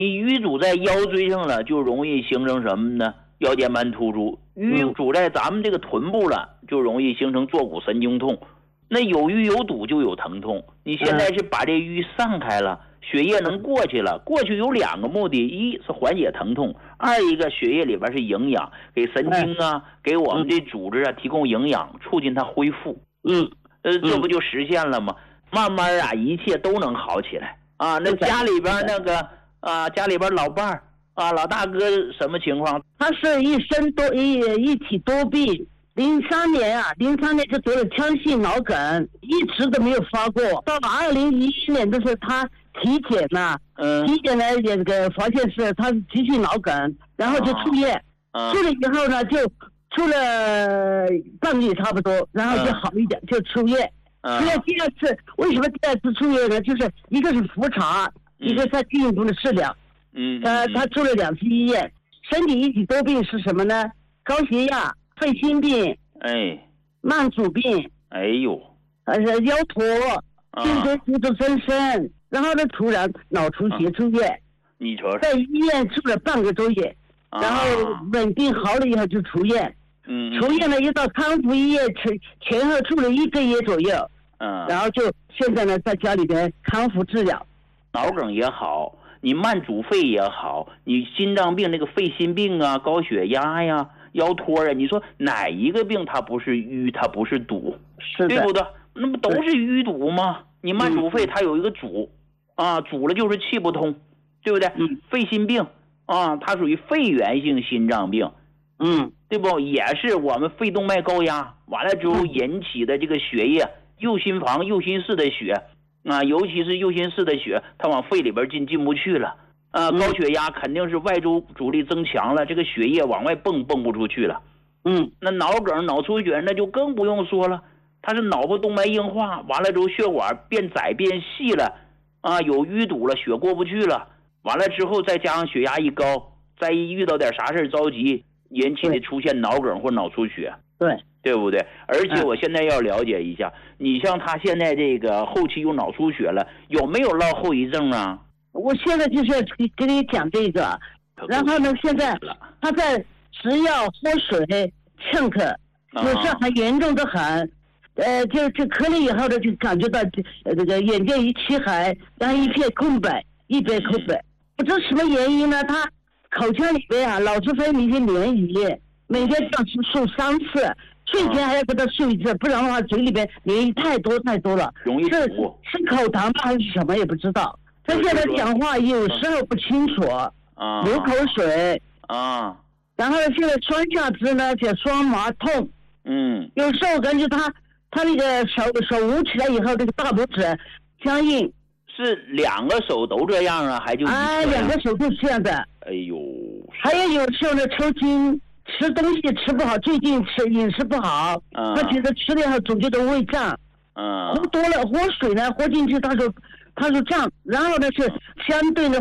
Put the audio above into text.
你淤阻在腰椎上了，就容易形成什么呢？腰间盘突出。淤阻在咱们这个臀部了，就容易形成坐骨神经痛。那有淤有堵就有疼痛。你现在是把这淤散开了，血液能过去了。过去有2个目的，一是缓解疼痛，二一个血液里边是营养，给神经啊，给我们这组织啊提供营养，促进它恢复。这不就实现了吗？慢慢啊，一切都能好起来啊。那家里边那个家里边老伴儿啊，老大哥什么情况？ 他是一体多病。03年就得了腔性脑梗，一直都没有发过。到了2011年的时候，他体检了，体检呢也发现是他是急性脑梗，然后就出院。出了以后呢，就出了半个月差不多，然后就好一点，就出院。出院第二次，为什么第二次出院呢？就是一个是复查，一个在进一步的治疗。他住了2次医院。身体一体多病是什么呢？高血压、肺心病、慢阻病，腰驼、颈椎骨质增生，然后呢突然脑出血出院。 你瞅在医院住了半个多月，然后稳定好了以后就出院。出院了又到康复医院前后住了1个月左右。然后就现在呢在家里边康复治疗。 脑梗也好，你慢阻肺也好，你心脏病那个肺心病啊，高血压呀，腰托啊，你说哪一个病它不是淤，它不是堵？ 是的， 对不对？那不都是淤堵吗？你慢阻肺它有一个阻阻了就是气不通，对不对？肺心病它属于肺源性心脏病，对不？也是我们肺动脉高压完了之后引起的这个血液，右心房、右心室的血尤其是右心室的血，它往肺里边进不去了高血压肯定是外周阻力增强了，这个血液往外蹦不出去了。那脑梗、脑出血那就更不用说了，它是脑部动脉硬化，完了之后血管变窄变细了有淤堵了，血过不去了，完了之后再加上血压一高，再一遇到点啥事着急，引起的出现脑梗或脑出血。对不对？而且我现在要了解一下，你像他现在这个后期有脑出血了，有没有落后遗症啊？ 我现在就是要跟你讲这个，然后呢，现在他在食药喝水呛咳，有时候还严重的很，就咳了以后呢，就感觉到这个眼见一漆黑，然后一片空白，不知什么原因呢？他口腔里边老是分泌一些黏液，每天要漱3次。睡前还要给他漱1次，不然的话嘴里边黏液太多了， 容易堵。 是口痰吗还是什么也不知道。他现在讲话有时候不清楚，流口水然后现在双下肢呢就双麻痛，有时候感觉他那个手捂起来以后，这个大拇指僵硬。 是2个手都这样啊，还就 2个手都这样的。还有时候呢抽筋。吃东西吃不好，最近饮食不好，他觉得吃了以后总觉得胃胀，喝多了喝水呢，喝进去他说胀，然后呢是相对呢